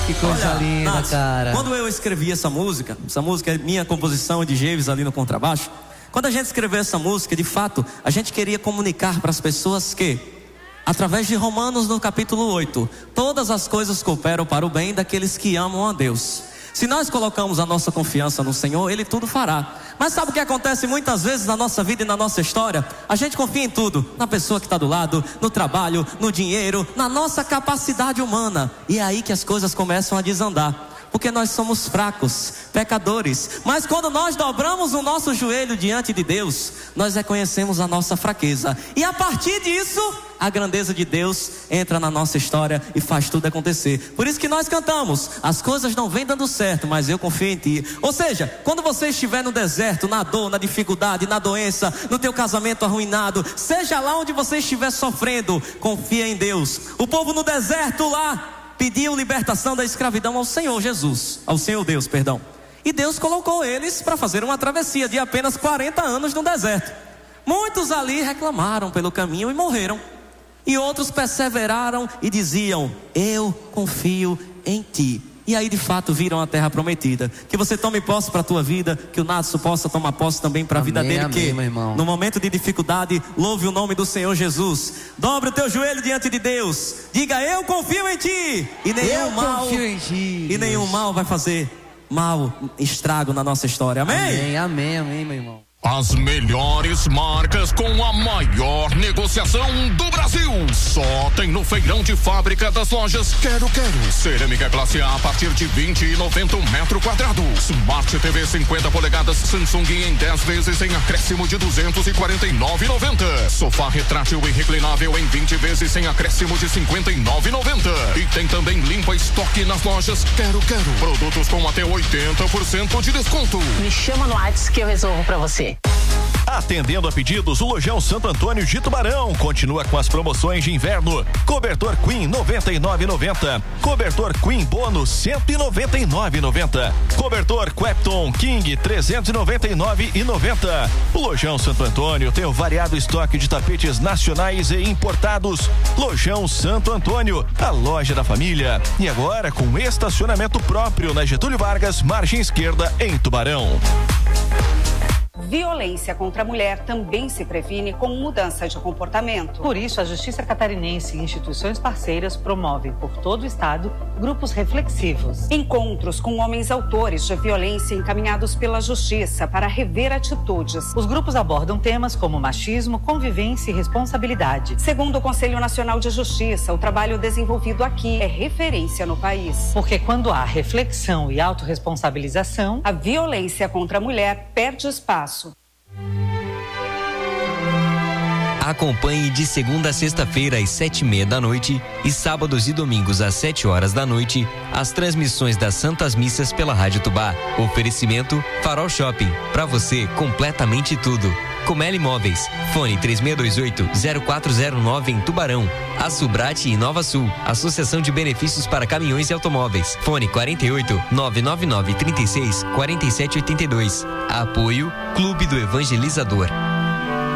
Que coisa linda, Nath, cara. Quando eu escrevi essa música é minha composição de Geves ali no contrabaixo. Quando a gente escreveu essa música, de fato, a gente queria comunicar para as pessoas que, através de Romanos no capítulo 8, todas as coisas cooperam para o bem daqueles que amam a Deus. Se nós colocamos a nossa confiança no Senhor, Ele tudo fará. Mas sabe o que acontece muitas vezes na nossa vida e na nossa história? A gente confia em tudo, na pessoa que está do lado, no trabalho, no dinheiro, na nossa capacidade humana. E é aí que as coisas começam a desandar. Porque nós somos fracos, pecadores. Mas quando nós dobramos o nosso joelho diante de Deus, nós reconhecemos a nossa fraqueza. E a partir disso, a grandeza de Deus entra na nossa história e faz tudo acontecer. Por isso que nós cantamos: as coisas não vêm dando certo, mas eu confio em ti. Ou seja, quando você estiver no deserto, na dor, na dificuldade, na doença, no teu casamento arruinado, seja lá onde você estiver sofrendo, confia em Deus. O povo no deserto lá pediu libertação da escravidão ao Senhor Jesus, ao Senhor Deus, perdão. E Deus colocou eles para fazer uma travessia de apenas 40 anos no deserto. Muitos ali reclamaram pelo caminho e morreram. E outros perseveraram e diziam: eu confio em ti. E aí de fato viram a terra prometida. Que você tome posse para a tua vida, que o Natson possa tomar posse também para a vida dele. Amém, meu irmão. No momento de dificuldade, louve o nome do Senhor Jesus. Dobre o teu joelho diante de Deus. Diga: eu confio em ti. E nenhum mal vai fazer estrago na nossa história. Amém? Amém, meu irmão. As melhores marcas com a maior negociação do Brasil. Só tem no feirão de fábrica das lojas Quero. Cerâmica classe A partir de 20,90 um metro quadrado. Smart TV 50 polegadas Samsung em 10 vezes em acréscimo de 249,90. Sofá retrátil e reclinável em 20 vezes sem acréscimo de 59,90. E tem também limpa estoque nas lojas Quero. Produtos com até 80% de desconto. Me chama no WhatsApp que eu resolvo pra você. Atendendo a pedidos, o Lojão Santo Antônio de Tubarão continua com as promoções de inverno. Cobertor Queen 99,90. Cobertor Queen Bônus 199,90. Cobertor Quepton King 399,90. O Lojão Santo Antônio tem um variado estoque de tapetes nacionais e importados. Lojão Santo Antônio, a loja da família. E agora com estacionamento próprio na Getúlio Vargas, margem esquerda, em Tubarão. Violência contra a mulher também se previne com mudança de comportamento. Por isso, a Justiça Catarinense e instituições parceiras promovem por todo o estado grupos reflexivos. Encontros com homens autores de violência encaminhados pela Justiça para rever atitudes. Os grupos abordam temas como machismo, convivência e responsabilidade. Segundo o Conselho Nacional de Justiça, o trabalho desenvolvido aqui é referência no país. Porque quando há reflexão e autorresponsabilização, a violência contra a mulher perde espaço. Acompanhe de segunda a sexta-feira às 7:30 da noite e sábados e domingos às 7 horas da noite as transmissões das Santas Missas pela Rádio Tubá. Oferecimento Farol Shopping, pra você completamente tudo. Comeli Imóveis, fone 3628-0409 em Tubarão. Açubrate e Nova Sul, Associação de Benefícios para Caminhões e Automóveis, fone 48-999-36-4782. Apoio Clube do Evangelizador.